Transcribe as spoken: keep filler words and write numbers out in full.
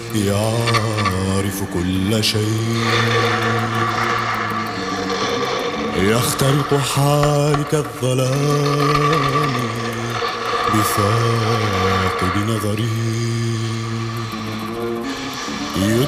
يعرف كل شيء، يخترق حالك الظلام بثاقب نظره.